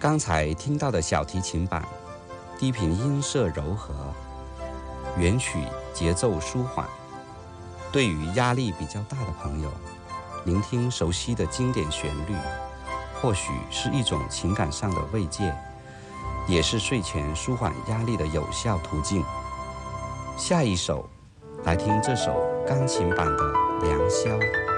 刚才听到的小提琴版，低频音色柔和，原曲节奏舒缓。对于压力比较大的朋友，聆听熟悉的经典旋律，或许是一种情感上的慰藉，也是睡前舒缓压力的有效途径。下一首，来听这首钢琴版的《良宵》。